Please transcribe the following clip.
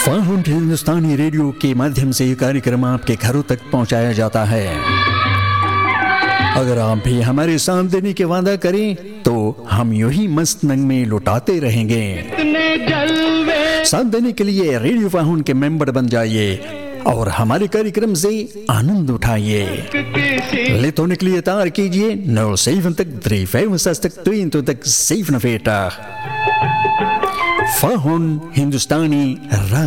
फाहुन हिंदुस्तानी radio के माध्यम से ये कार्यक्रम आपके घरों तक पहुंचाया जाता है। अगर आप भी हमारे साथ देने के वादा करें तो हम यूं ही मस्त नंग में लुटाते रहेंगे। साथ देने के लिए रेडियो फाहुन के मेंबर बन जाइए और हमारे कार्यक्रम से आनंद उठाइए। लेत होने के लिए तार कीजिए 07353 फाहुन हिंदुस्तानी